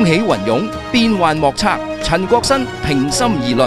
風起雲湧，變幻莫測。陳國新平心而論。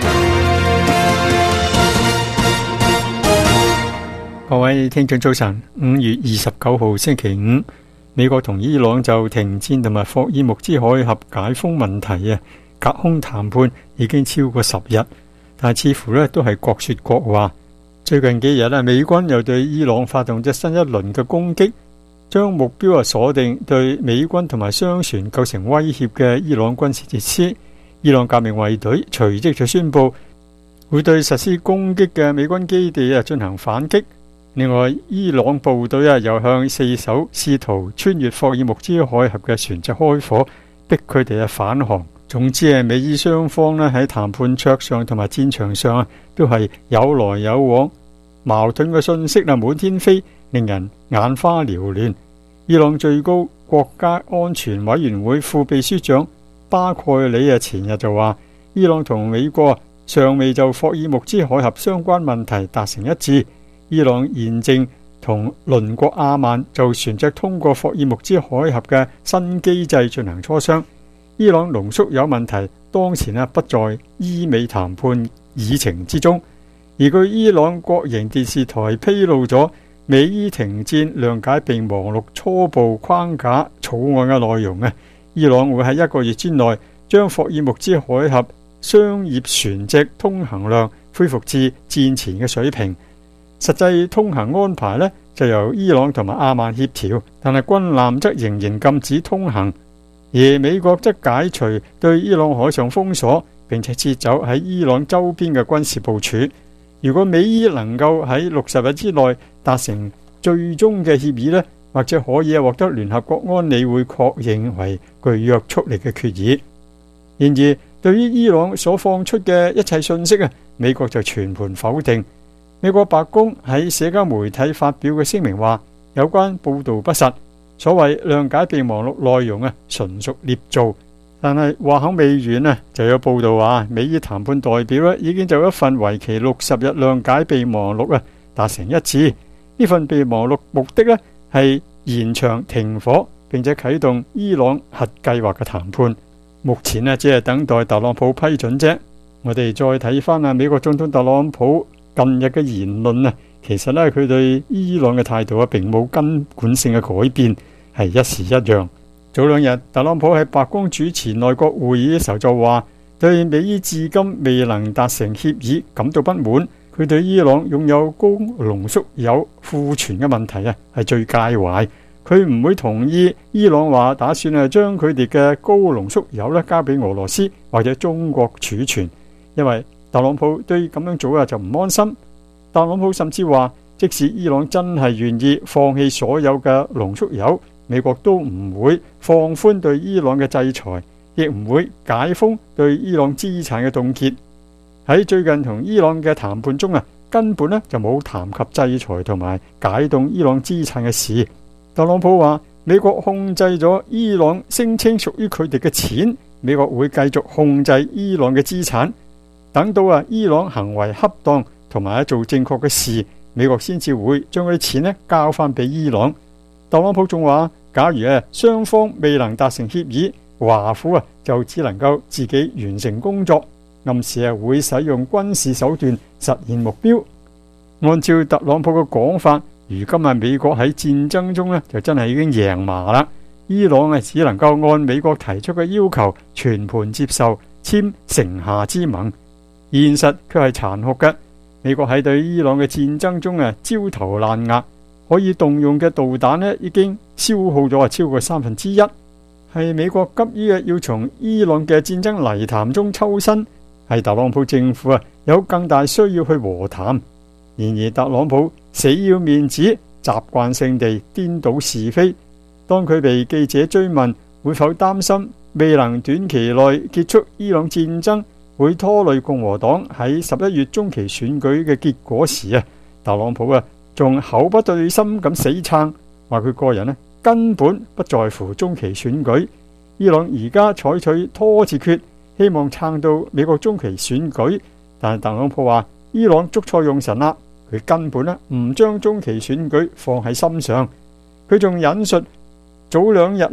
各位聽眾早晨，5月29號星期五，美國同伊朗就停戰同埋霍爾木茲海峽解封問題隔空談判已經超過10日，但係似乎都係各說各話。最近幾日美軍又對伊朗發動咗新一輪嘅攻擊，將目標鎖定對美軍同埋商船構成威脅嘅伊朗軍事設施。伊朗革命衛隊隨即就宣布會對實施攻擊嘅美軍基地進行反擊。另外，伊朗部隊又向4艘試圖穿越霍爾木茲海峽嘅船隻開火，逼佢哋返航。總之美伊雙方喺談判桌上同埋戰場上都係有來有往，矛盾嘅信息滿天飛，令人眼花繚亂。伊朗最高國家安全委員會副秘書長巴蓋里前日就話，伊朗同美國尚未就霍爾木茲海峽相關問題達成一致。伊朗現正同鄰國阿曼就船隻通過霍爾木茲海峽嘅新機制進行磋商。伊朗濃縮鈾問題當前不在伊美談判議程之中，而據伊朗國營電視台披露咗美伊停戰諒解備忘錄初步框架草案嘅內容，伊朗會喺1個月之內將霍爾木茲海峽商業船隻通行量恢復至戰前嘅水平。實際通行安排就由伊朗同埋阿曼協調，但係軍艦則仍然禁止通行，而美國則解除對伊朗海上封鎖，並且撤走喺伊朗周邊嘅軍事部署。如果美伊能夠喺60日之內達成最終嘅協議，或者可以獲得聯合國安理會確認為具約束力嘅決議。然而，對於伊朗所放出嘅一切信息，美國就全盤否定。美國白宮喺社交媒體發表嘅聲明話，有關報道不實，所謂諒解備忘錄內容純屬捏造。但係話口未完就有報道話，美伊談判代表已經就一份為期60日諒解備忘錄達成一致。呢份備忘錄目的係延長停火，並且啟動伊朗核計劃嘅談判。目前只係等待特朗普批准啫。我哋再睇翻美國總統特朗普近日嘅言論，其實佢對伊朗嘅態度並冇根本性嘅改變，係一時一樣。早2日，特朗普喺白宮主持內閣會議嘅時候就話，對美伊至今未能達成協議感到不滿。佢對伊朗擁有高濃縮鈾庫存嘅問題係最介懷。佢唔會同意伊朗話打算將佢哋嘅高濃縮鈾交俾俄羅斯或者中國儲存，因為特朗普對咁樣做就唔安心。特朗普甚至話，即使伊朗真係願意放棄所有嘅濃縮鈾，美國都唔會放寬對伊朗嘅制裁，亦唔會解封對伊朗資產嘅凍結。喺最近同伊朗嘅談判中根本就冇談及制裁同埋解凍伊朗資產嘅事。特朗普話，美國控制咗伊朗聲稱屬於佢哋嘅錢，美國會繼續控制伊朗嘅資產。等到伊朗行為恰當同埋做正確嘅事，美國先至會將嗰啲錢交翻俾伊朗。特朗普仲話，假如雙方未能達成協議，華府就只能夠自己完成工作，暗示會使用軍事手段實現目標。按照特朗普嘅講法，如今美國喺戰爭中就真係已經贏麻啦。伊朗只能夠按美國提出嘅要求全盤接受，簽城下之盟。現實卻係殘酷嘅。美國喺對伊朗嘅戰爭中焦頭爛額，可以動用嘅導彈已經消耗咗超過1/3，係美國急於要從伊朗嘅戰爭泥潭中抽身，係特朗普政府有更大需要去和談。然而特朗普死要面子，習慣性地顛倒是非。當佢被記者追問會否擔心未能短期內結束伊朗戰爭會拖累共和黨喺11月中期選舉嘅結果時，特朗普仲口不對心咁死撐，話佢個人根本不在乎中期選舉。伊朗而家採取拖字訣，希望撐到美國中期選舉，但係特朗普話伊朗捉錯用神啦，佢根本唔將中期選舉放喺心上。佢仲引述早2日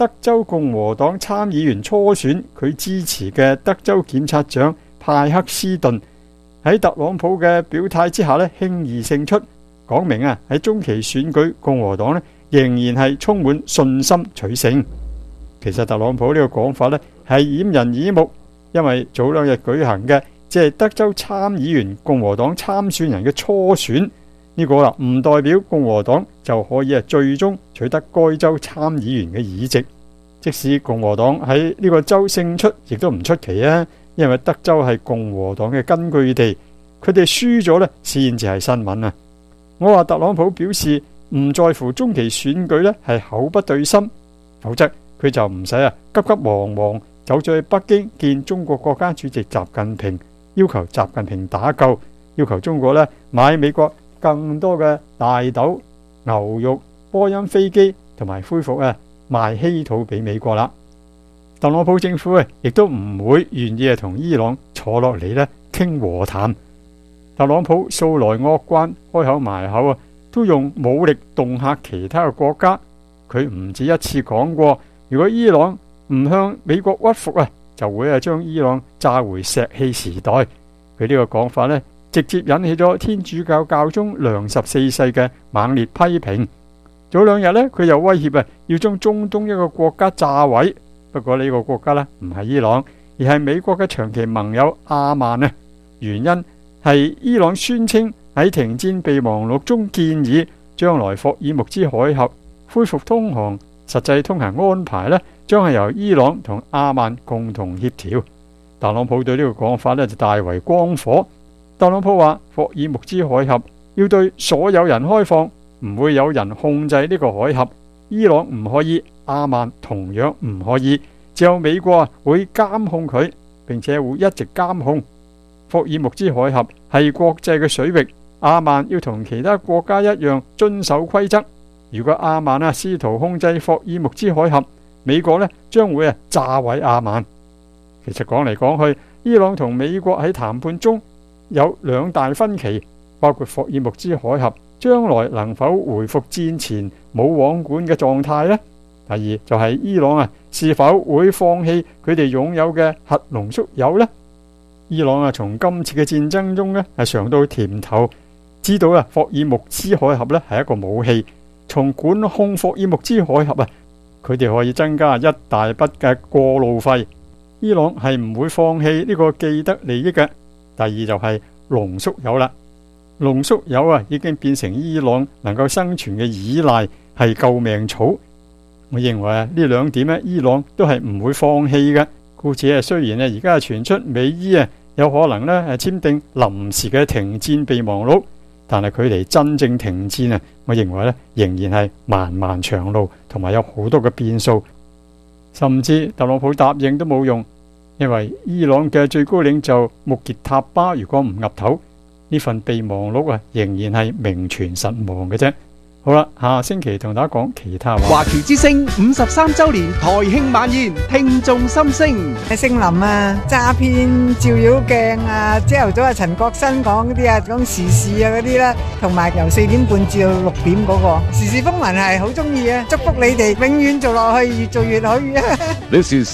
德州共和黨參議員初選，佢支持嘅德州檢察長派克斯頓喺特朗普嘅表態之下呢，輕易勝出，講明喺中期選舉共和黨呢仍然係充滿信心取勝。其實特朗普呢個講法呢係掩人耳目，因為早兩日舉行嘅即係德州參議員共和黨參選人嘅初選，呢個啦唔代表共和黨就可以最終取得該州參議員嘅議席。即使共和黨喺呢個州勝出，亦都唔出奇啊，因為德州係共和黨嘅根據地，佢哋輸咗呢先至係新聞啊。我話特朗普表示唔在乎中期選舉呢係口不對心，否則佢就唔使急急忙忙走咗去北京見中國國家主席習近平，要求習近平打救，要求中國呢買美國更多嘅大豆、牛肉、波音飛機，同埋恢復賣稀土俾美國啦。特朗普政府亦都唔會願意同伊朗坐落嚟呢傾和談。特朗普素來惡慣，開口埋口都用武力恫嚇其他嘅國家。佢唔止一次講過，如果伊朗唔向美國屈服就會將伊朗炸回石器時代。佢呢個講法呢，直接引起咗天主教教宗良14世嘅猛烈批評。早兩日呢，佢又威脅要將中東一個國家炸毀。不過呢個國家呢，唔係伊朗，而係美國嘅長期盟友阿曼。原因係伊朗宣稱喺停戰備忘錄中建議將來霍爾木茲海峽恢復通航，實際通行安排呢，將係由伊朗同阿曼共同協調。特朗普對呢個講法呢，就大為光火。特朗普話霍爾木茲海峽要對所有人開放，唔會有人控制呢個海峽，伊朗唔可以，阿曼同樣唔可以，只有美國會監控佢，並且會一直監控。霍爾木茲海峽係國際嘅水域，阿曼要同其他國家一樣遵守規則。如果阿曼試圖控制霍爾木茲海峽，美國呢將會炸毀阿曼。其實講嚟講去，伊朗同美國喺談判中有兩大分歧，包括霍爾木茲海峽將來能否回復戰前冇網管嘅狀態呢？第二就係伊朗是否會放棄佢哋擁有嘅核濃縮鈾呢？伊朗從今次嘅戰爭中係嘗到甜頭，知道霍爾木茲海峽係一個武器，從管控霍爾木茲海峽佢哋可以增加一大筆嘅過路費。伊朗係唔會放棄呢個既得利益嘅。第二就係濃縮鈾啦，濃縮鈾已經變成伊朗能夠生存嘅依賴，係救命草。我認為呢兩點伊朗都係唔會放棄嘅。故此雖然而家傳出美伊有可能簽訂臨時嘅停戰備忘錄，但係距離真正停戰我認為仍然係漫漫長路，同埋有好多嘅變數，甚至特朗普答應都冇用，因為伊朗嘅最高領袖穆傑塔巴如果唔岌頭，呢份備忘錄仍然係名存實亡嘅啫。好啦，下星期同大家講其他話。 華僑之聲53周年台慶晚宴，聽眾心聲。 姓林詐騙照妖鏡朝頭早陳國新講嗰啲講時事嗰啲啦，同埋由4點半至到6點嗰個時事風雲係好中意祝福你哋永遠做落去，越做越好。 This is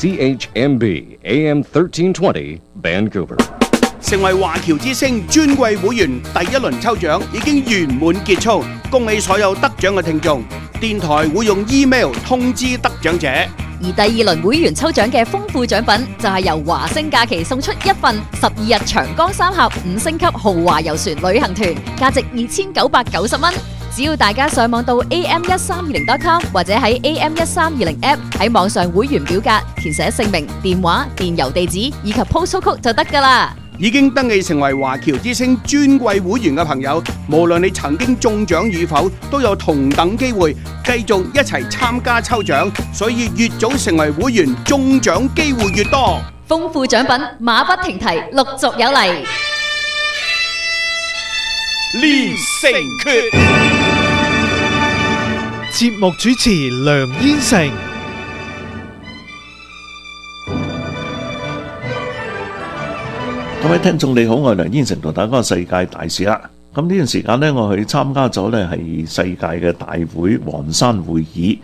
CHMB AM 1320 Vancouver。 成為華僑之聲尊貴會員第一輪抽獎已經圓滿結束，恭喜所有得獎嘅聽眾。電台會用 email 通知得獎者。 而第二輪會員抽獎嘅豐富獎品就係由華星假期送出一份12日長江三峽5星級豪華遊船旅行團，價值2990蚊。只要大家上網到 am1320.com 或者喺 am1320 app 喺網上會員表格填寫姓名、電話、電郵地址以及 postal code 就得㗎啦。 已經登記成為華僑之聲尊貴會員嘅朋友，無論你曾經中獎與否，都有同等機會繼續一齊參加抽獎，所以越早成為會員，中獎機會越多。 豐富獎品馬不停蹄，陸續有嚟。 連城訣， 節目主持梁燕成。 各位聽眾你好，我係梁燕成，同大家講世界大事啦。咁呢段時間呢，我去參加咗呢係世界嘅大會黃山會議。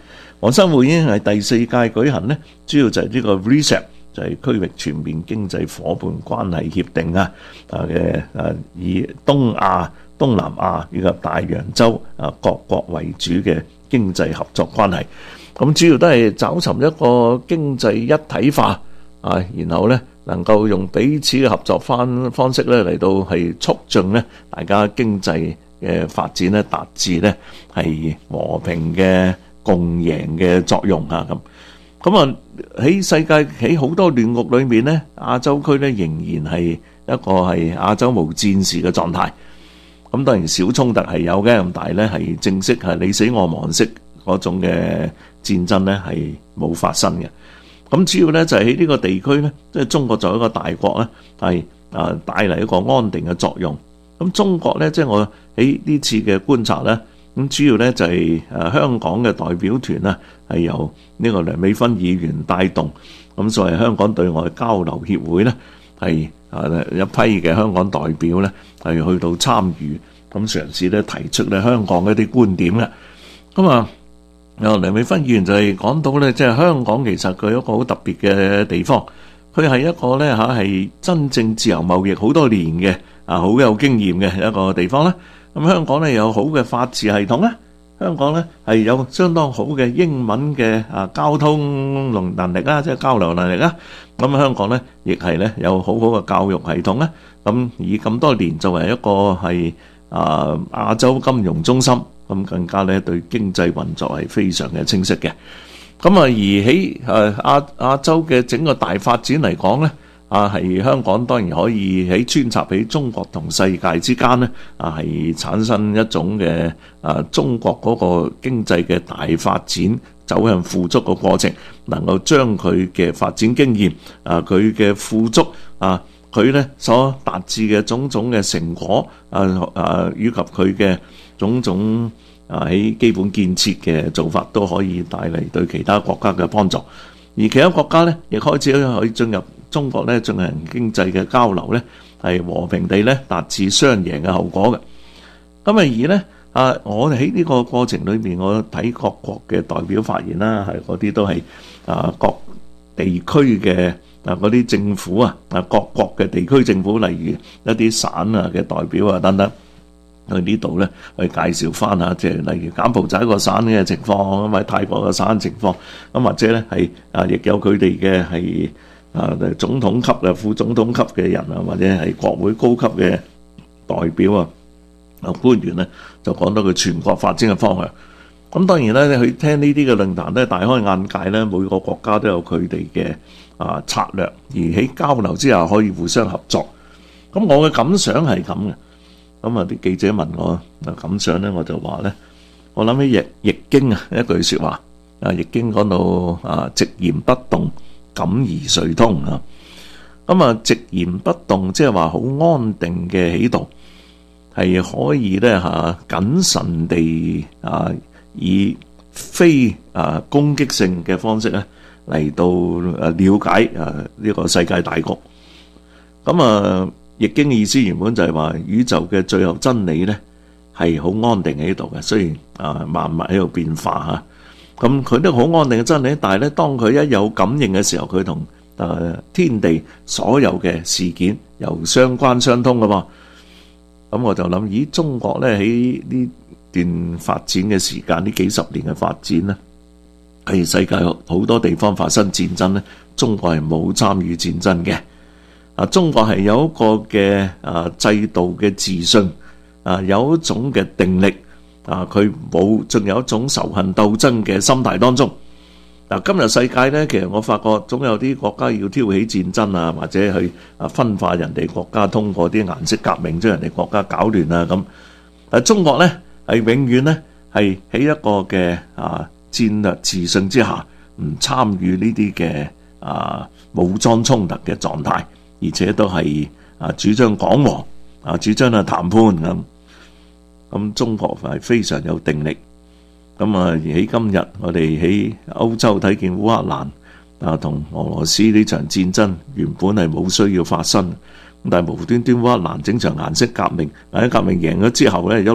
昂山會已經係第4屆舉行呢，主要就係呢個 RCEP，就係區域全面經濟夥伴關係協定以東亞、東南亞以及大洋洲各國為主嘅經濟合作關係。咁主要都係找尋一個經濟一體化然後呢能夠用彼此嘅合作方式咧嚟到係促進咧大家經濟嘅發展咧，達至咧係和平嘅共贏嘅作用咁喺世界喺好多亂局裏面咧，亞洲區咧仍然係一個係亞洲無戰事嘅狀態。咁當然小衝突係有嘅，咁但係咧係正式係你死我亡式嗰種嘅戰爭咧係冇發生嘅。咁主要咧就係喺呢個地區咧，即係中國作為一個大國咧，係帶嚟一個安定嘅作用。咁中國咧，即係我喺呢次嘅觀察咧，咁主要咧就係香港嘅代表團啦，係由呢個梁美芬議員帶動。咁所謂香港對外交流協會咧，係一批嘅香港代表咧，係去到參與，咁嘗試咧提出咧香港嘅一啲觀點嘅。咁梁美芬議員就係講到咧，即係香港其實佢有一個好特別嘅地方，佢係一個咧係真正自由貿易好多年嘅好有經驗嘅一個地方啦。咁香港咧有好嘅法治系統啦，香港咧係有相當好嘅英文嘅交通能力啦，即係交流能力啦。咁香港咧亦係咧有好好嘅教育系統啦。咁以咁多年作為一個係亞洲金融中心，咁更加咧對經濟運作係非常嘅清晰嘅。咁而喺亞洲嘅整個大發展嚟講咧，係香港當然可以喺穿插喺中國同世界之間咧，係產生一種嘅中國嗰個經濟嘅大發展走向富足嘅過程，能夠將佢嘅發展經驗佢嘅富足佢咧所達至嘅種種嘅成果以及佢嘅種種喺基本建設嘅做法，都可以帶嚟對其他國家嘅幫助。而其他國家咧，亦開始可以進入中國咧進行經濟嘅交流咧，係和平地咧達至雙贏嘅後果嘅。咁而咧我哋喺呢個過程裏面，我睇各國嘅代表發言啦，係嗰啲都係各地區嘅嗰啲政府各國嘅地區政府，例如一啲省嘅代表等等，去呢度咧去介紹翻下，即係例如柬埔寨個省嘅情況，咁或者泰國個省嘅情況，咁或者咧係亦有佢哋嘅係總統級副總統級嘅人或者係國會高級嘅代表官員咧，就講到佢全國發展嘅方向。咁當然咧，去聽呢啲嘅論壇咧，大開眼界咧，每個國家都有佢哋嘅策略，而喺交流之下可以互相合作。咁我嘅感想係咁嘅。咁啲記者問我感想咧，我就話咧，我諗起易經一句說話，易經講到直言不動，感而遂通咁直言不動，即係話好安定嘅喺度，係可以咧謹慎地以非攻擊性嘅方式咧嚟到了解呢個世界大局。咁易經嘅意思原本就係話宇宙嘅最後真理咧係好安定喺度嘅，雖然萬物喺度變化咁佢都好安定嘅真理，但係咧當佢一有感應嘅時候，佢同天地所有嘅事件又相關相通噶嘛。咁我就諗，咦，中國咧喺呢段發展嘅時間，呢幾十年嘅發展咧，喺世界好多地方發生戰爭咧，中國係冇參與戰爭嘅。中國係有一個嘅制度嘅自信，有一種嘅定力，佢冇仲有一種仇恨鬥爭嘅心態當中。今日世界咧，其實我發覺總有啲國家要挑起戰爭或者去分化人哋國家，通過啲顏色革命將人哋國家搞亂咁。但中國咧係永遠咧係喺一個嘅戰略自信之下，唔參與呢啲嘅武裝衝突嘅狀態。而且都係主張講和，主張談判咁中國係非常有定力。咁而喺今日我哋喺歐洲睇見烏克蘭同俄羅斯呢場戰爭原本係冇需要發生，但係無端端烏克蘭整場顏色革命，喺革命贏咗之後咧，一路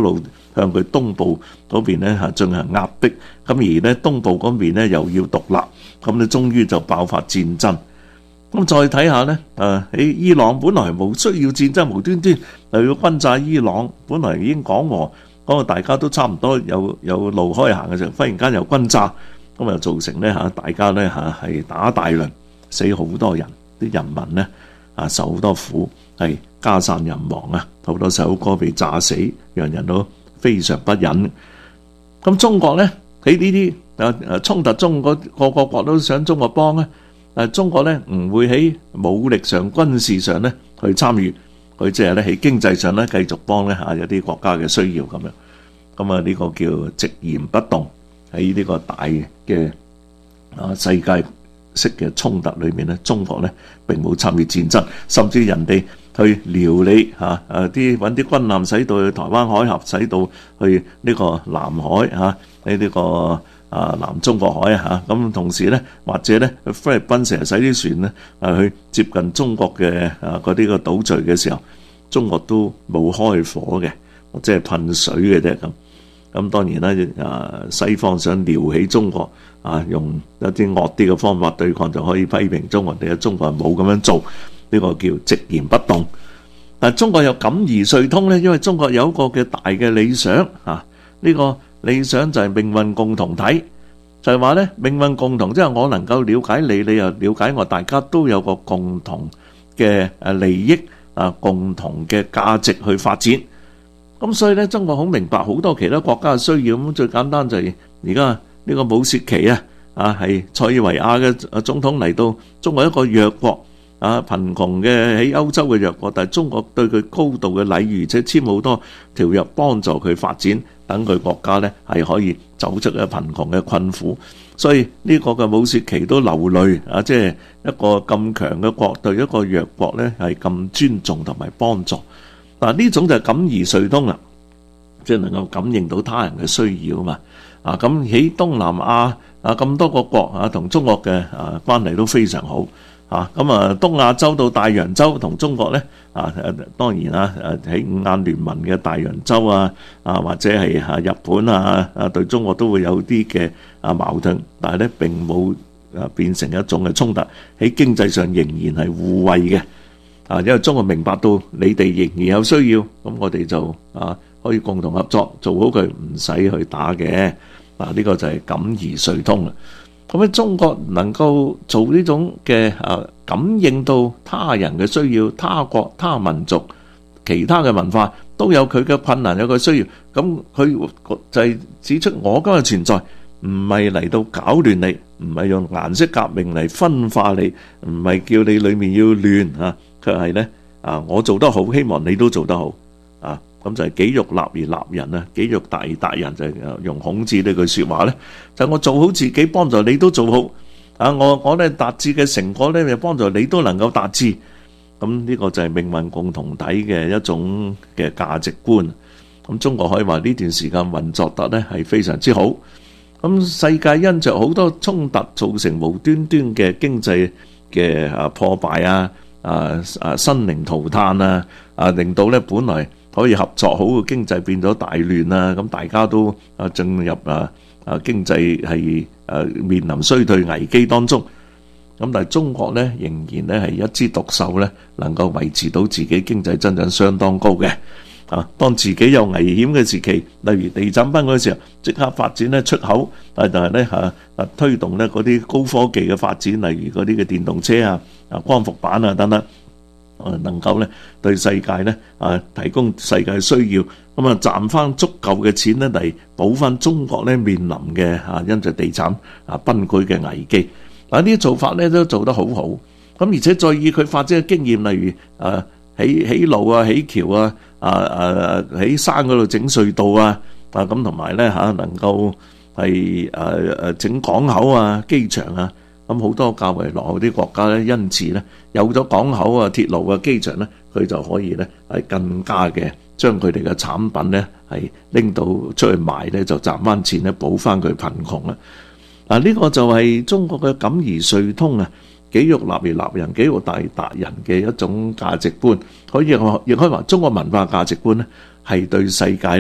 向佢東部嗰邊咧進行壓迫，咁而咧東部嗰邊咧又要獨立，咁咧終於就爆發戰爭。咁再睇下咧，喺伊朗本來冇需要戰爭，無端端又要轟炸伊朗，本來已經講和，講到大家都差唔多有路開行嘅時候，忽然間又轟炸，咁又造成咧大家咧係打大輪，死好多人，啲人民咧受好多苦，係家散人亡啊，好多首歌被炸死，讓人都非常不忍。咁中國咧喺呢啲衝突中，個國都想中國幫咧。中國咧唔會喺武力上、軍事上咧去參與，佢即係咧喺經濟上咧繼續幫咧有啲國家嘅需要咁樣。咁呢個叫直言不動，喺呢個大嘅世界式嘅衝突裏面咧，中國咧並冇參與戰爭，甚至人哋去遼你啲揾啲軍艦駛到去台灣海峽，駛到去呢個南海喺呢個南中國海咁同時咧，或者咧菲律賓成日使啲船咧去接近中國嘅嗰啲個島嶼嘅時候，中國都冇開火嘅，即係噴水嘅啫咁。咁當然啦，西方想撩起中國用一啲惡啲嘅方法對抗，就可以批評中國哋。中國冇咁樣做，呢個叫直言不動。但中國有感而遂通咧，因為中國有一個嘅大嘅理想呢個理想就係命運共同體，就係話咧命運共同，即係我能夠了解你，你又了解我，大家都有個共同嘅利益共同嘅價值去發展。咁所以咧，中國好明白好多其他國家嘅需要。咁最簡單就係而家呢個武契奇係塞爾維亞嘅總統嚟到中國一個弱國貧窮嘅喺歐洲嘅弱國，但係中國對佢高度嘅禮遇，而且簽好多條約幫助佢發展，等佢國家咧係可以走出嘅貧窮嘅困苦。所以呢個嘅武契奇都流淚即係一個咁強嘅國對一個弱國咧係咁尊重同埋幫助。嗱，呢種就係感而遂通啦，即係能夠感應到他人嘅需要啊嘛。咁喺東南亞咁多個國同中國嘅關係都非常好。咁東亞洲到大洋洲同中國咧當然喺五眼聯盟嘅大洋洲或者係日本對中國都會有啲嘅矛盾，但係咧並冇變成一種嘅衝突，喺經濟上仍然係互惠嘅。因為中國明白到你哋仍然有需要，咁我哋就可以共同合作，做好佢，唔使去打嘅。呢個就係感而遂通啦。咁喺中國能夠做呢種嘅感應到他人嘅需要，他國他民族其他嘅文化都有佢嘅困難，有佢需要，咁佢就係指出我今日存在唔係嚟到搞亂你，唔係用顏色革命嚟分化你，唔係叫你裏面要亂卻係咧我做得好，希望你都做得好咁就係己欲立而立人己欲達而達人，就係用孔子呢句說話咧，就係我做好自己，幫助你都做好我咧達至嘅成果咧，就幫助你都能夠達至。咁呢個就係命運共同體嘅一種嘅價值觀。咁中國可以話呢段時間運作得咧係非常之好。咁世界因着好多衝突造成無端端嘅經濟嘅破敗生靈塗炭令到咧本來可以合作好嘅經濟變咗大亂咁大家都進入經濟係面臨衰退危機當中。咁但係中國咧仍然咧係一枝獨秀咧，能夠維持到自己經濟增長相當高嘅。當自己有危險嘅時期，例如地震崩嗰時候，即刻發展咧出口，但係咧推動咧嗰啲高科技嘅發展，例如嗰啲嘅電動車光伏板等等，能夠咧對世界咧提供世界需要，咁賺翻足夠嘅錢咧嚟補翻中國咧面臨嘅因着地產崩潰嘅危機。呢啲做法咧都做得好好，咁而且再以佢發展嘅經驗，例如起路起橋喺山嗰度整隧道咁同埋咧能夠係整港口機場咁好多較為落後啲國家咧，因此咧有咗港口鐵路機場咧，佢就可以咧係更加嘅將佢哋嘅產品咧係拎到出去賣咧，就賺翻錢咧補翻佢貧窮啦。呢個就係中國嘅感而遂通己欲立而立人，己欲達而達人嘅一種價值觀。亦可以話中國文化價值觀咧係對世界咧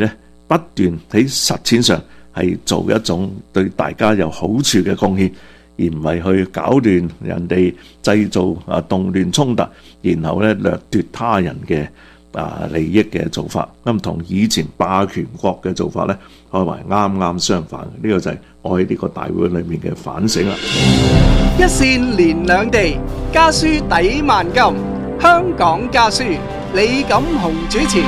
不斷喺實踐上係做一種對大家有好處嘅貢獻，而唔係去搞亂人哋，製造動亂衝突，然後咧掠奪他人嘅利益嘅做法。咁同以前霸權國嘅做法咧，可謂啱啱相反。呢個就係我喺呢個大會裏面嘅反省啦。 一線連兩地，家書抵萬金。香港家書，李錦雄主持。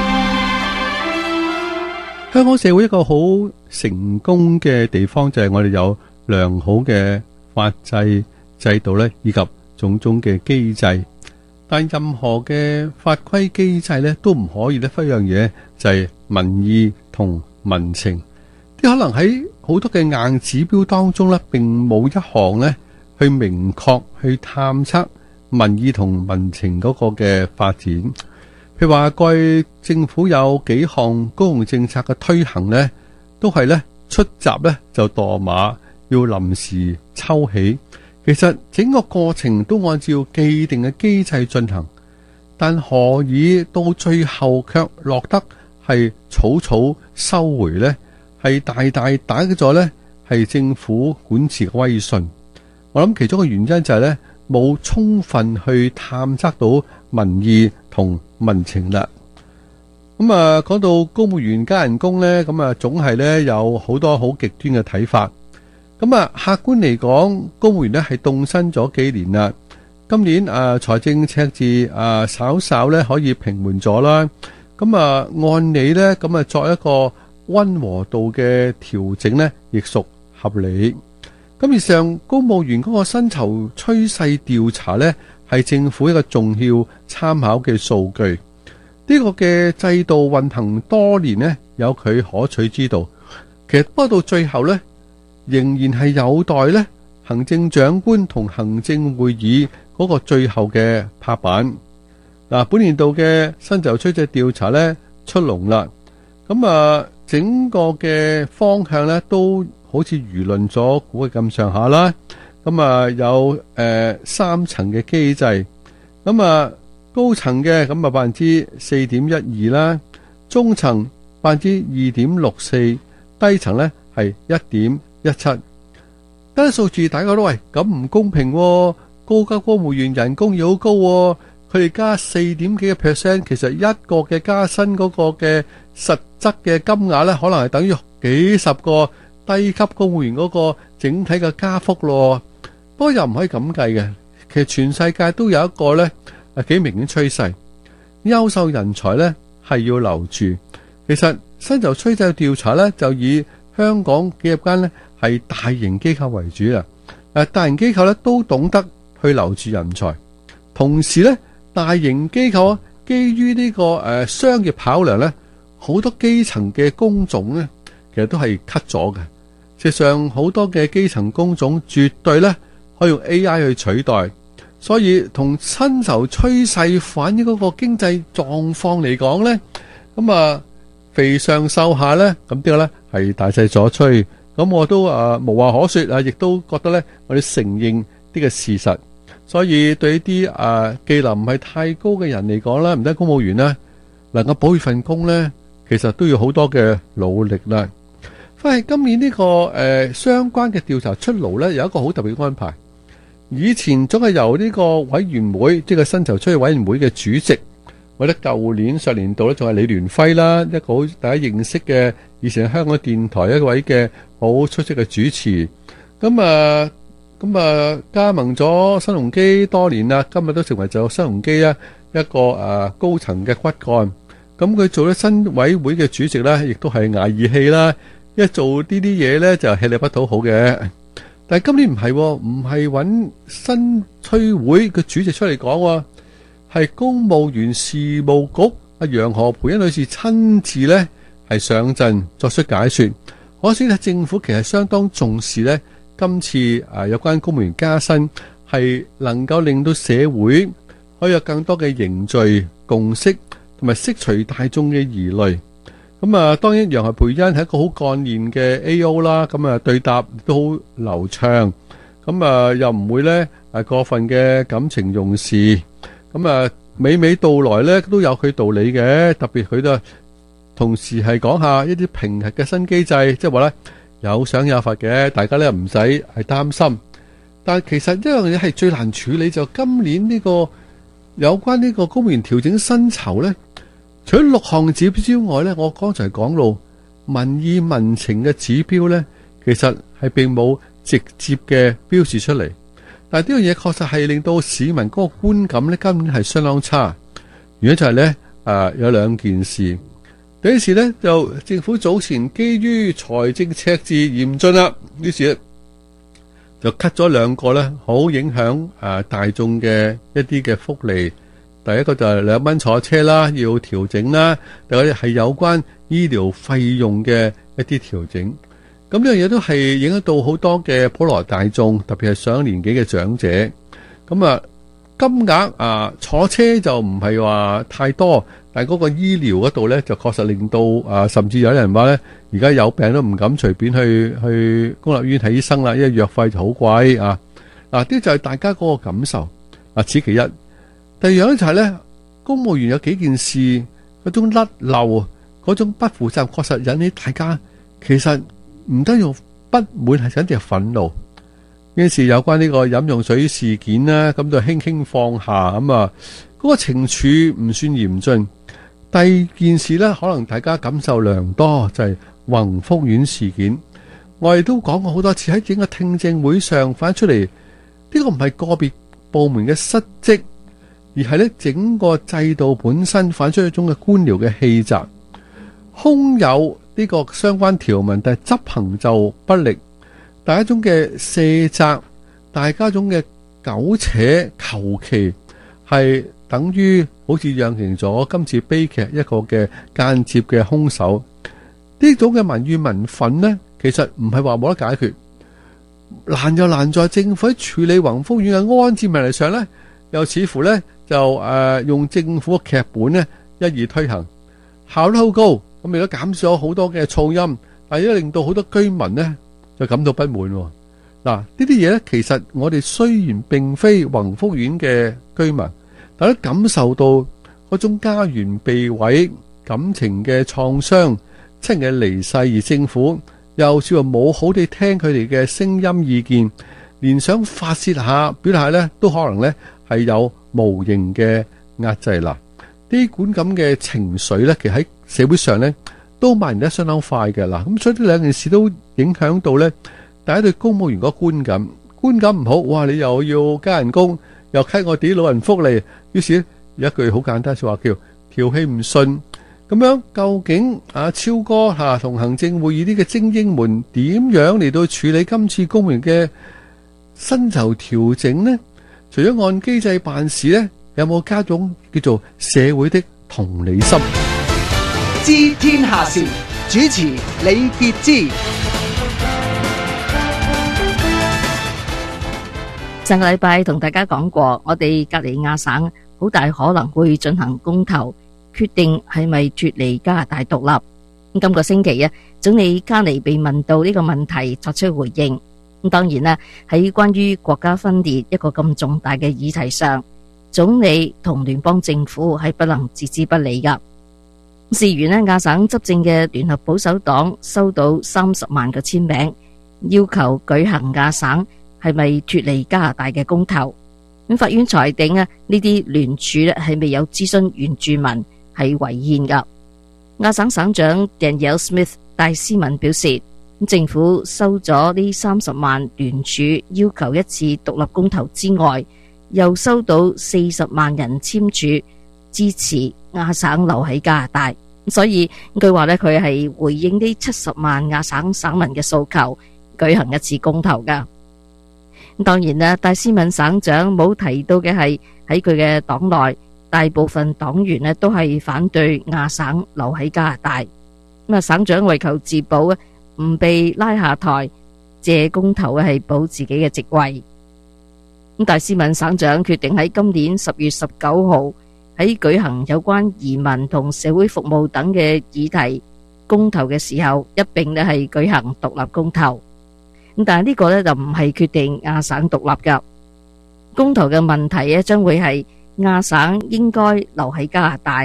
香港社會一個好成功嘅地方就係我哋有良好嘅法制制度咧，以及種種嘅機制。但任何嘅法規機制咧，都唔可以咧忽一樣嘢，就係民意同民情。啲可能喺好多嘅硬指標當中咧，並冇一項咧去明確去探測民意同民情嗰個嘅發展。譬如話，過去政府有幾項公共政策嘅推行呢，都係呢出閘呢就墮馬，要臨時抽起。其實整個過程都按照既定嘅機制進行，但何以到最後卻落得係草草收回呢？係大大打擊咗呢係政府管治嘅威信。我諗其中嘅原因就係呢，冇充分去探測到民意同民情啦。咁講到公務員加人工呢，咁總係呢有好多好極端嘅睇法。咁客觀嚟講，公務員呢係凍薪咗幾年啦。今年財政赤字稍稍呢可以平緩咗啦。咁按理呢，咁作一個溫和度嘅調整呢，亦屬合理。咁以上公務員嗰個薪酬趨勢調查呢，係政府一個重要參考嘅數據。呢個嘅制度運行多年呢，有佢可取之道。其實不過到最後呢，仍然係有待呢行政長官同行政會議嗰個最後嘅拍板。本年度嘅薪酬趨勢調查呢出籠啦。咁整個嘅方向呢都好似輿論所估嘅咁上下啦。咁有3層嘅機制。咁高層嘅咁4.12%啦，中層2.64%，低層呢係1.17%。單數字大家都話咁唔公平喎，高級公務員人工要好高喎，佢哋加4點幾個 %，其實一個嘅加薪嗰個嘅實質嘅金額呢，可能係等於幾十個低級公務員嗰個整體嘅加幅咯。不過又唔可以咁計嘅，其實全世界都有一個呢幾明顯趨勢，優秀人才呢係要留住。其實薪酬趨勢調查呢，就以香港企業間呢係大型機構為主啦。大型機構呢都懂得去留住人才，同時呢大型機構基於呢個商業考量呢，好多基層嘅工種呢其實都係 cut 咗嘅。事實上好多嘅基層工種絕對呢可以用 AI 去取代。所以同薪酬趨勢反映嗰個經濟狀況嚟講呢，咁肥上瘦下呢，咁呢個呢係大勢所趨。咁我都無話可說，亦都覺得呢，我哋承認呢個事實。所以對啲技能唔係太高嘅人嚟講啦，唔得公務員啦，能夠保住份工呢，其實都要好多嘅努力啦。反而今年呢個相關嘅調查出爐呢，有一個好特別嘅安排。以前總係由呢個委員會，即係薪酬趨勢委員會嘅主席，或者舊年上年度咧，仲係李聯輝啦，一個好大家認識嘅以前香港電台一位嘅好出色嘅主持。咁加盟咗新鴻基多年啦，今日都成為咗新鴻基一個高層嘅骨幹。咁佢做咗新委會嘅主席咧，亦都係捱義氣啦，一做呢啲嘢咧就吃力不討好嘅。但係今年唔係揾新趨會嘅主席出嚟講，係公務員事務局楊何蓓茵女士親自呢係上陣作出解說。可惜咧，政府其實相當重視呢今次有關公務員加薪係能夠令到社會可以有更多嘅凝聚共識，同埋釋除大眾嘅疑慮。咁當然楊何蓓茵係一個好幹練嘅 A.O. 啦，咁對答都好流暢，咁又唔會咧過分嘅感情用事，咁娓娓道來咧都有佢道理嘅。特別佢都同時係講下一啲評核嘅新機制，即係話咧有賞有罰嘅，大家咧唔使係擔心。但係其實一樣嘢係最難處理，就今年呢個有關呢個公務員調整薪酬咧，除咗6項指標之外咧，我剛才講到民意民情嘅指標咧，其實係並冇直接嘅標示出嚟。但係呢樣嘢確實係令到市民嗰個觀感咧，今年係相當差。原因就係咧，有兩件事。第一事咧，就政府早前基於財政赤字嚴峻啦，於是咧就 cut 咗2個咧，好影響大眾嘅一啲嘅福利。第一個就係2蚊坐車啦，要調整啦；第二個係有關醫療費用嘅一啲調整。咁呢樣嘢都係影響到好多嘅普羅大眾，特別係上年紀嘅長者。咁金額坐車就唔係話太多，但係嗰個醫療嗰度咧就確實令到甚至有人話咧，而家有病都唔敢隨便去公立醫院睇醫生啦，因為藥費就好貴啊。呢就係大家嗰個感受。此其一。第二樣就係咧，公務員有幾件事嗰種甩漏、嗰種不負責任，確實引起大家其實唔得用不滿，係甚至係憤怒。呢件事有關呢個飲用水事件啦，咁就輕輕放下咁嗰個懲處唔算嚴峻。第二件事咧，可能大家感受良多，就係宏福苑事件。我哋都講過好多次，喺整個聽證會上反出嚟，呢個唔係個別部門嘅失職，而係咧整個制度本身反出一種嘅官僚嘅氣質，空有呢個相關條文，但係執行就不力。大家一種嘅卸責，大家一種嘅苟且求其，係等於好似釀成咗今次悲劇一個嘅間接嘅兇手。呢種嘅民怨民憤呢，其實唔係話冇得解決，難就難在政府喺處理宏福苑嘅安置問題上呢，又似乎呢就用政府嘅劇本呢一意推行，效率好高，咁亦都減少咗好多嘅噪音，但係都令到好多居民呢就感到不滿。呢啲嘢咧，其實我哋雖然並非宏福苑嘅居民，但都感受到嗰種家園被毀、感情嘅創傷、親人嘅離世，而政府又似乎冇好地聽佢哋嘅聲音意見，連想發洩下、表達下咧，都可能咧係有無形嘅壓制啦。呢管咁嘅情緒咧，其實喺社會上咧都蔓延得相當快嘅啦。咁所以呢兩件事都影響到咧，大家對公務員嗰個觀感唔好。哇！你又要加人工，又 cut 我哋啲老人福利，於是有一句好簡單說話叫調氣唔順。咁樣究竟超哥同行政會議呢個精英們點樣嚟到處理今次公務員嘅薪酬調整呢？除咗按機制辦事呢，有冇加種叫做社會的同理心？ 知天下事，主持李傑之。 上個禮拜同大家講過，我哋隔離亞省好大可能會進行公投，決定係咪脫離加拿大獨立。今個星期總理卡尼被問到呢個問題作出回應。當然啦，喺關於國家分裂一個咁重大嘅議題上，總理同聯邦政府係不能置之不理噶。事緣亞省執政嘅聯合保守黨收到30萬個簽名，要求舉行亞省係咪脫離加拿大嘅公投。咁法院裁定呢啲聯署係未有諮詢原住民，係違憲噶。亞省省長 Danielle Smith 戴斯文表示，政府收咗呢30萬聯署要求一次獨立公投之外，又收到40萬人簽署支持亞省留喺加拿大。所以佢話佢係回應呢70萬亞省省民嘅訴求，舉行一次公投噶。當然啦，戴斯文省長冇提到嘅係喺佢嘅黨內，大部分黨員都係反對亞省留喺加拿大。省長為求自保唔被拉下台，借公投係保自己嘅職位。戴斯文省長決定喺今年10月19號喺舉行有關移民同社會服務等嘅議題公投嘅時候，一併係舉行獨立公投。但係呢個就唔係決定亞省獨立噶。公投嘅問題將會係亞省應該留喺加拿大，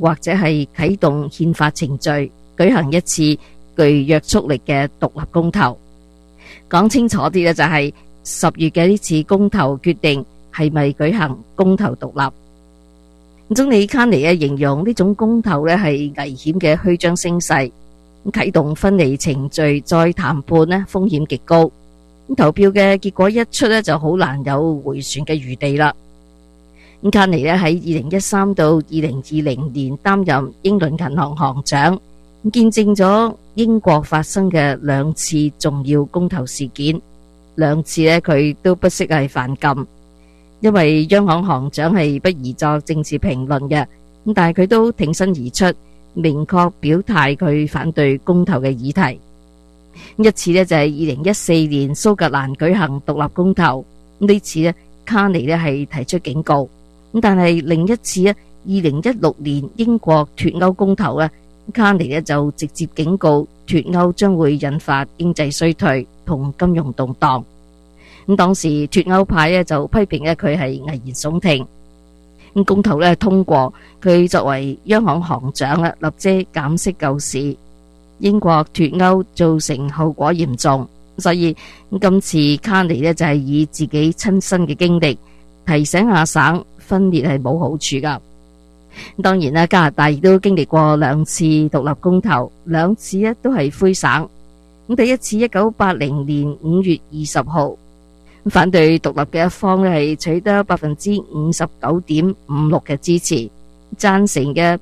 或者係啟動憲法程序，舉行一次具約束力嘅獨立公投。講清楚啲咧，就係10月嘅呢次公投決定係咪舉行公投獨立。總理卡尼形容呢種公投咧係危險嘅虛張聲勢，啟動分離程序再談判咧風險極高。投票嘅結果一出咧就好難有回旋嘅餘地啦。卡尼咧喺2013到2020年擔任英倫銀行行長，見證咗英國發生嘅2次重要公投事件，2次咧佢都不惜係犯禁。因為央行行長係不宜作政治評論嘅，但係佢都挺身而出，明確表態佢反對公投嘅議題。一次呢就係2014年蘇格蘭舉行獨立公投，呢次呢卡尼呢係提出警告，但係另一次呢2016年英國脫歐公投呢，卡尼呢就直接警告脫歐將會引發經濟衰退同金融動盪。當時脫歐派呢就批評呢佢係危言聳聽。公投呢通過，佢作為央行行長立即減息救市。英國脫歐造成後果嚴重，所以今次卡尼呢就係以自己親身嘅經歷提醒亞省分裂係冇好處噶。當然啦，加拿大亦都經歷過2次獨立公投，2次呢都係灰省。第一次1980年5月20號，反對獨立嘅一方係取得 59.56% 嘅支持，贊成嘅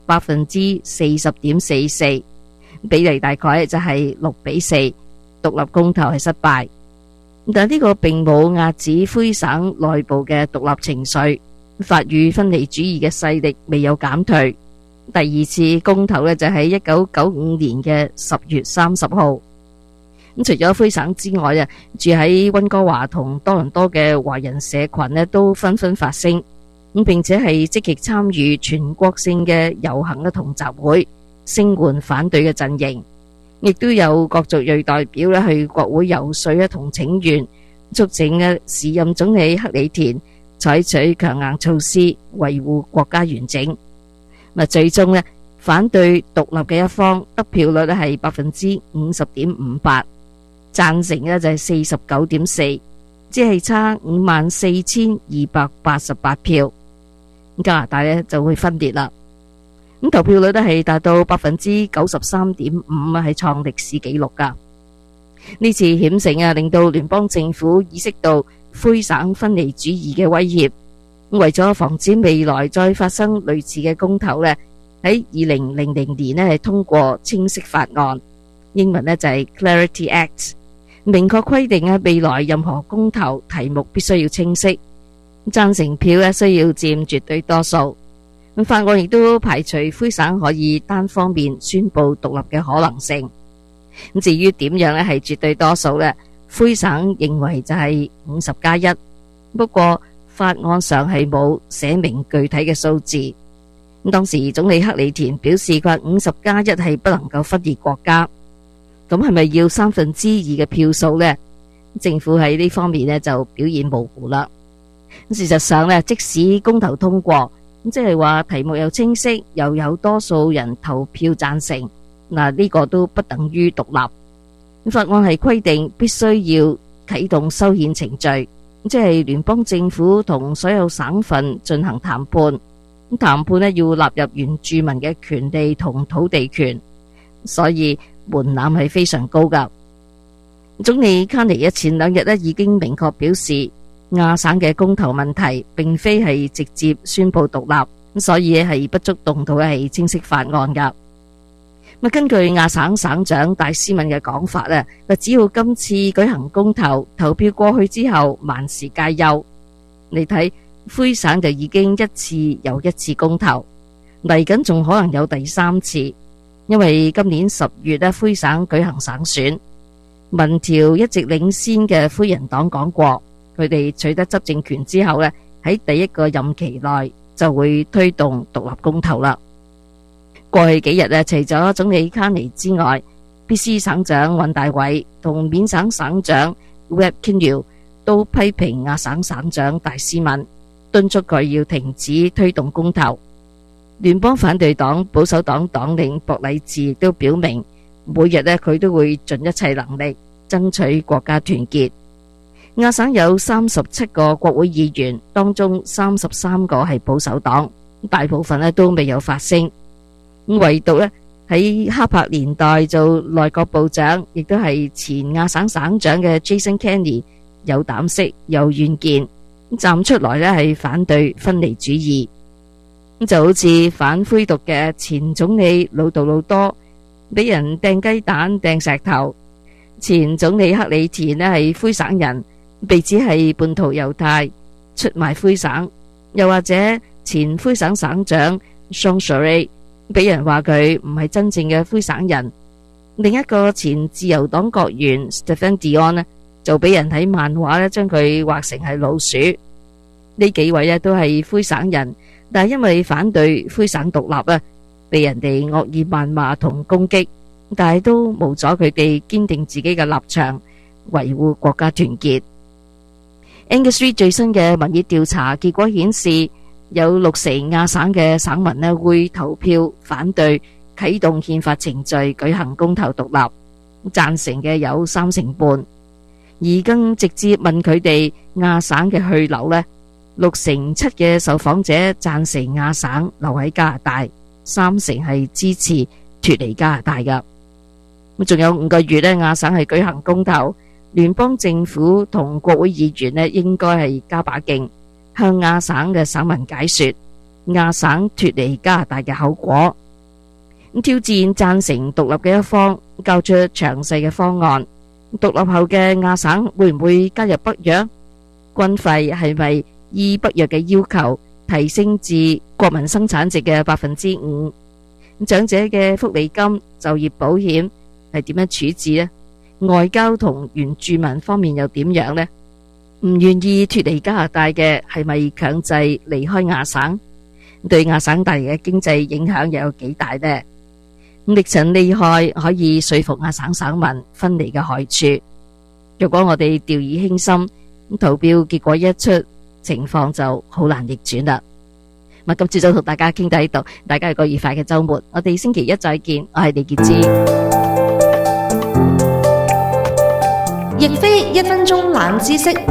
40.44%， 比例大概就係6-4，獨立公投係失敗。但呢個並冇遏止灰省內部嘅獨立情緒，法與分離主義嘅勢力未有減退。第2次公投呢就喺1995年嘅10月30號。除咗灰省之外啊，住喺溫哥華同多倫多嘅華人社群呢都紛紛發聲，並且係積極參與全國性嘅遊行同集會，聲援反對嘅陣營。亦都有各族裔代表呢去國會游說同請願，促請時任總理克里田採取強硬措施維護國家完整。最終呢，反對獨立嘅一方得票率係 50.58%，贊成呢就係 49.4%， 只係差 54,288 票。加拿大呢就會分裂啦。投票率都係達到 93.5%， 係創歷史紀錄噶。呢次險情令到聯邦政府意識到灰省分離主義嘅威脅，為咗防止未來再發生類似嘅公投呢，喺2000年呢係通過清晰法案，英文呢就係 Clarity Act， 明確規定未來任何公投題目必須要清晰，贊成票呢需要佔絕對多數。法案亦都排除灰省可以單方面宣布獨立嘅可能性。至於點樣呢係絕對多數呢？灰省認為就係50+1，不過法案上係冇寫明具體嘅數字。當時總理克里田表示佢話50+1係不能夠分裂國家，咁係咪要2/3嘅票數呢？政府喺呢方面呢就表現模糊啦。事實上呢，即使公投通過，即係話題目又清晰，又有多數人投票贊成，呢個都不等於獨立。法案係規定必須要啟動修憲程序，即係聯邦政府同所有省份進行談判。談判呢要納入原住民嘅權利同土地權，所以門檻係非常高噶。總理卡尼前2日呢已經明確表示，亞省嘅公投問題並非係直接宣布獨立，所以係不足動到係清晰法案噶。根據亞省省長戴斯敏嘅講法呢，只要今次舉行公投，投票過去之後萬事皆休。你睇灰省就已經一次又一次公投，嚟緊仲可能有第3次，因為今年10月呢灰省舉行省選，民調一直領先嘅灰人黨講過，佢哋取得執政權之後呢，喺第1個任期內就會推動獨立公投啦。過去幾日呢，除咗總理卡尼之外，BC 省長尹大偉同緬省省長 Webb Kinew 都批評亞省省長戴斯敏，敦促佢要停止推動公投。 聯邦反對黨保守黨黨領博禮治亦都表明，每日佢都會盡一切能力爭取國家團結。亞省有37個國會議員，當中33個係保守黨，大部分都未有發聲。唯獨喺哈珀年代做內閣部長，亦都係前亞省省長嘅 Jason Kenney 有膽識有遠見，站出來係反對分離主義。就好似反灰毒嘅前總理魯杜魯多俾人掟雞蛋掟石頭，前總理克里田係灰省人，被指係叛徒猶太出賣灰省，又或者前灰省省長 Sean Sherry 俾人話佢唔係真正嘅灰省人。另一個前自由黨國員 Stephen Dion 就俾人喺漫畫將佢畫成係老鼠。呢幾位都係灰省人，但係因為反對灰省獨立被人哋惡意謾罵同攻擊，但係都無阻佢哋堅定自己嘅立場，維護國家團結。Angus Reid 最新嘅民意調查結果顯示，有60%亞省嘅省民會投票反對啟動憲法程序舉行公投獨立，贊成嘅有3成半。而更直接問佢哋亞省嘅去留，6成7嘅受訪者贊成亞省留喺加拿大，3成係支持脫離加拿大㗎。仲有5個月亞省係舉行公投，聯邦政府同國會議員應該係加把勁，向亞省嘅省民解說亞省脫離加拿大嘅後果。挑戰贊成獨立嘅一方交出詳細嘅方案。獨立後嘅亞省會唔會加入北約？軍費係咪依北約嘅要求提升至國民生產值嘅5%？長者嘅福利金、就業保險係點樣處置呢？外交同原住民方面又點樣呢？唔願意脫離加拿大嘅係咪強制離開亞省？對亞省帶嚟嘅經濟影響又有幾大呢？歷陳利害可以說服亞省省民分離嘅害處。如果我哋掉以輕心，投票結果一出，情況就好難逆轉啦。今朝早同大家傾到呢度，大家有個愉快嘅周末。我哋星期一再見，我係李潔芝。 亦非1分鐘冷知識。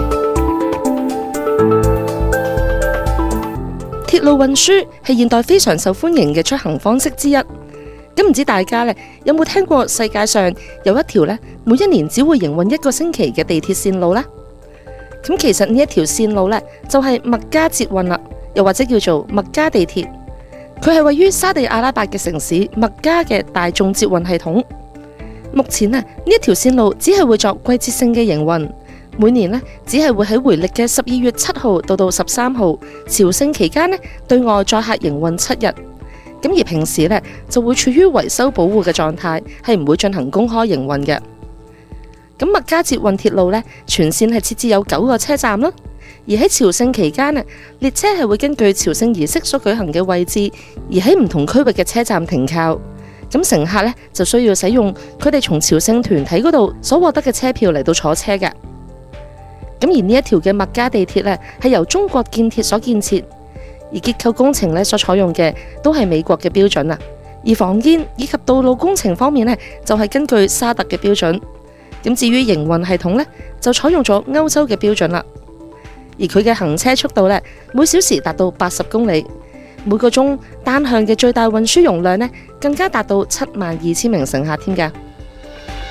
鐵路運輸係現代非常受歡迎嘅出行方式之一。咁唔知大家有冇聽過世界上有一條每一年只會營運1個星期嘅地鐵線路呢？咁其實呢一條線路就係麥加捷運啦，又或者叫做麥加地鐵。佢係位於沙地阿拉伯嘅城市麥加嘅大眾捷運系統。目前呢一條線路只係會作季節性嘅營運，每年只係會喺回歷嘅12月7號到13號朝聖期間對外載客營運7日。咁而平時就會處於維修保護嘅狀態，係唔會進行公開營運嘅。咁麥加捷運鐵路全線係設置有9個車站啦，而喺朝聖期間列車係會根據朝聖儀式所舉行嘅位置，而喺唔同區域嘅車站停靠。咁乘客就需要使用佢哋從朝聖團體嗰度所獲得嘅車票嚟到坐車嘅。咁而呢一條嘅麥加地鐵係由中國建鐵所建設。而結構工程所採用嘅都係美國嘅標準，而防煙以及道路工程方面就係根據沙特嘅標準。咁至於營運系統就採用咗歐洲嘅標準啦。而佢嘅行車速度每小時達到80公里，每個鐘單向嘅最大運輸容量更加達到72000名乘客添㗎。